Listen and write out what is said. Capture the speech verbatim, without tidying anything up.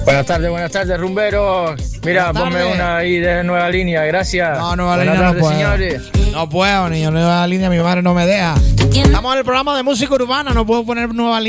Buenas tardes, buenas tardes, rumberos. Mira, ponme una ahí de Nueva Línea, gracias. No, Nueva buenas Línea tardes, no puedo. señores. No puedo, niño, Nueva Línea, mi madre no me deja. Estamos en el programa de música urbana, no puedo poner Nueva Línea.